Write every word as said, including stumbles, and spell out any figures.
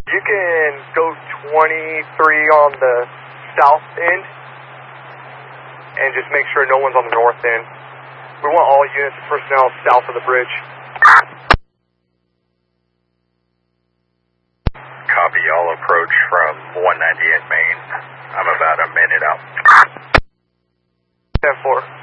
You can go twenty-three on the south end and just make sure no one's on the north end. We want all units of personnel south of the bridge. Copy, I'll approach from one ninety-eight Main. I'm about a minute out. ten four.